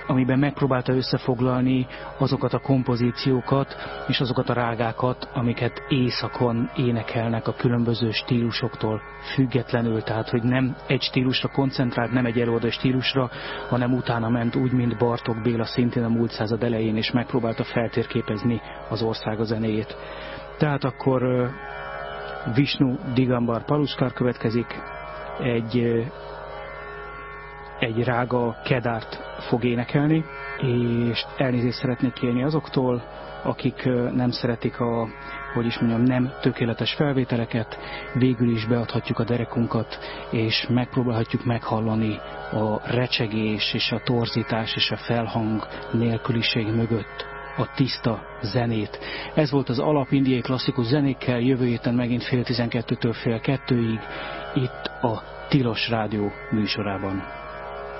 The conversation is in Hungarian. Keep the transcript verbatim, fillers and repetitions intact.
amiben megpróbálta összefoglalni azokat a kompozíciókat és azokat a rágákat, amiket éjszakon énekelnek a különböző stílusoktól függetlenül, tehát hogy nem egy stílusra koncentrált, nem egy előadó stílusra, hanem utána ment úgy, mint Bartók Béla szintén a múlt század elején, és megpróbálta feltérképezni az ország a zenéjét. Tehát akkor Vishnu Digambar Paluskar következik, egy, egy rága Kedárt fog énekelni, és elnézést szeretnék kérni azoktól, akik nem szeretik a, hogy is mondjam, nem tökéletes felvételeket, végül is beadhatjuk a derekunkat, és megpróbálhatjuk meghallani a recsegés és a torzítás és a felhang nélküliség mögött a tiszta zenét. Ez volt az alap indiai klasszikus zenékkel, jövő héten megint fél tizenkettőtől fél kettőig, itt a Tilos Rádió műsorában.